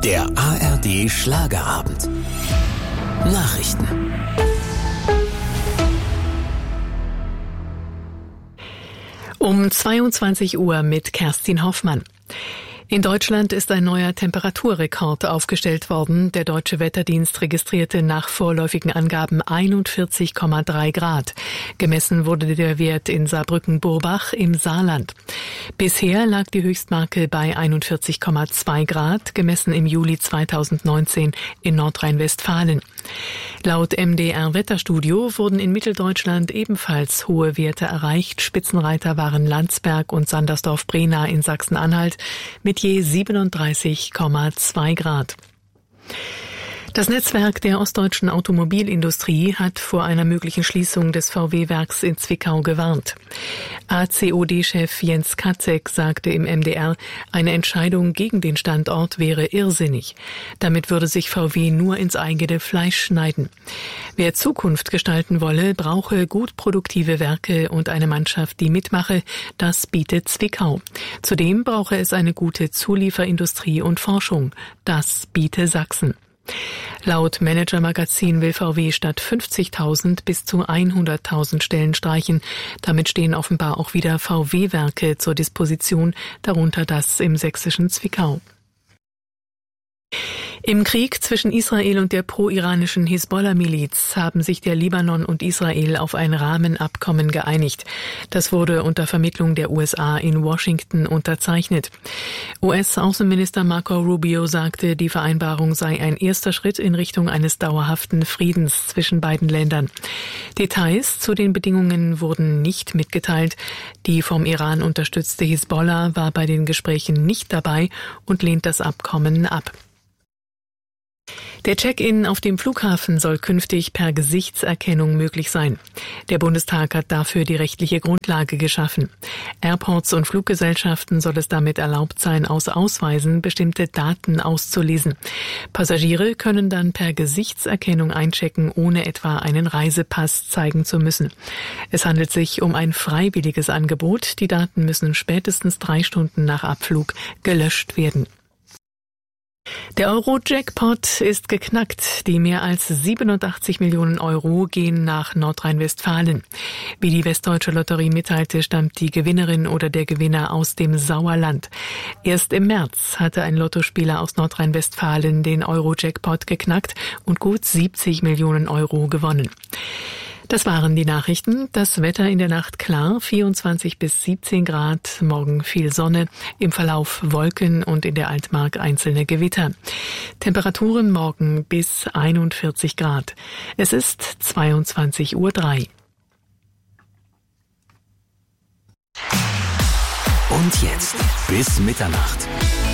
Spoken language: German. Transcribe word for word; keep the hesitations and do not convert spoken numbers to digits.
Der A R D Schlagerabend. Nachrichten. Um zweiundzwanzig Uhr mit Kerstin Hoffmann. In Deutschland ist ein neuer Temperaturrekord aufgestellt worden. Der Deutsche Wetterdienst registrierte nach vorläufigen Angaben einundvierzig Komma drei Grad. Gemessen wurde der Wert in Saarbrücken-Burbach im Saarland. Bisher lag die Höchstmarke bei einundvierzig Komma zwei Grad, gemessen im Juli zweitausendneunzehn in Nordrhein-Westfalen. Laut M D R Wetterstudio wurden in Mitteldeutschland ebenfalls hohe Werte erreicht. Spitzenreiter waren Landsberg und Sandersdorf-Brena in Sachsen-Anhalt mit je siebenunddreißig Komma zwei Grad. Das Netzwerk der ostdeutschen Automobilindustrie hat vor einer möglichen Schließung des V W-Werks in Zwickau gewarnt. A C O D-Chef Jens Katzek sagte im M D R, eine Entscheidung gegen den Standort wäre irrsinnig. Damit würde sich V W nur ins eigene Fleisch schneiden. Wer Zukunft gestalten wolle, brauche gut produktive Werke und eine Mannschaft, die mitmache. Das bietet Zwickau. Zudem brauche es eine gute Zulieferindustrie und Forschung. Das biete Sachsen. Laut Manager-Magazin will V W statt fünfzigtausend bis zu hunderttausend Stellen streichen. Damit stehen offenbar auch wieder V W-Werke zur Disposition, darunter das im sächsischen Zwickau. Im Krieg zwischen Israel und der pro-iranischen Hisbollah-Miliz haben sich der Libanon und Israel auf ein Rahmenabkommen geeinigt. Das wurde unter Vermittlung der U S A in Washington unterzeichnet. U S-Außenminister Marco Rubio sagte, die Vereinbarung sei ein erster Schritt in Richtung eines dauerhaften Friedens zwischen beiden Ländern. Details zu den Bedingungen wurden nicht mitgeteilt. Die vom Iran unterstützte Hisbollah war bei den Gesprächen nicht dabei und lehnt das Abkommen ab. Der Check-in auf dem Flughafen soll künftig per Gesichtserkennung möglich sein. Der Bundestag hat dafür die rechtliche Grundlage geschaffen. Airports und Fluggesellschaften soll es damit erlaubt sein, aus Ausweisen bestimmte Daten auszulesen. Passagiere können dann per Gesichtserkennung einchecken, ohne etwa einen Reisepass zeigen zu müssen. Es handelt sich um ein freiwilliges Angebot. Die Daten müssen spätestens drei Stunden nach Abflug gelöscht werden. Der Euro-Jackpot ist geknackt. Die mehr als siebenundachtzig Millionen Euro gehen nach Nordrhein-Westfalen. Wie die Westdeutsche Lotterie mitteilte, stammt die Gewinnerin oder der Gewinner aus dem Sauerland. Erst im März hatte ein Lottospieler aus Nordrhein-Westfalen den Euro-Jackpot geknackt und gut siebzig Millionen Euro gewonnen. Das waren die Nachrichten. Das Wetter in der Nacht klar, vierundzwanzig bis siebzehn Grad, morgen viel Sonne, im Verlauf Wolken und in der Altmark einzelne Gewitter. Temperaturen morgen bis einundvierzig Grad. Es ist zweiundzwanzig Uhr drei. Und jetzt bis Mitternacht.